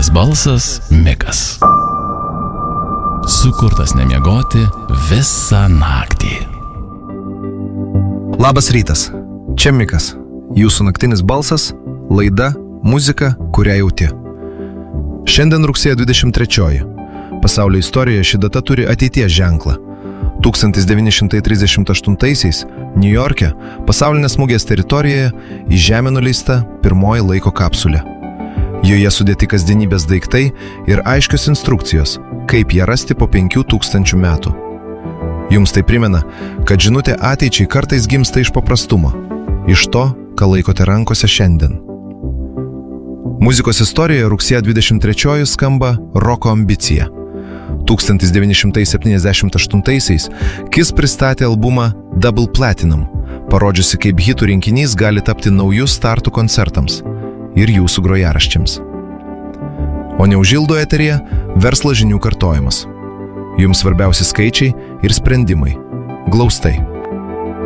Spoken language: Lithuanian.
Naktinis balsas Mikas. Sukurtas nemiegoti visą naktį. Labas rytas, čia Mikas. Jūsų naktinis balsas, laida, muzika, kurią jauti. Šiandien rugsėjo 23. Pasaulio istorijoje ši data turi ateities ženklą. 1938-aisiais Niujorke pasaulinės mugės teritorijoje į Žemę nuleista pirmoji laiko kapsulė. Joje sudėti kasdienybės daiktai ir aiškios instrukcijos, kaip ją rasti po 5000 metų. Jums tai primena, kad žinutė ateičiai kartais gimsta iš paprastumo, iš to, ką laikote rankose šiandien. Muzikos istorijoje rugsėjo 23 skamba roko ambicija. 1978-aisiais Kiss pristatė albumą Double Platinum, parodžiusi, kaip hitų rinkinys gali tapti naujų startų koncertams ir jūsų grojaraščiams. O neužildo eteryje verslo žinių kartojimas. Jums svarbiausi skaičiai ir sprendimai. Glaustai.